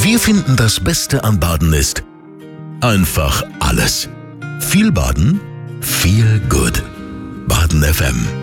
Wir finden, das Beste an Baden ist einfach alles. Viel Baden, viel gut. Baden FM.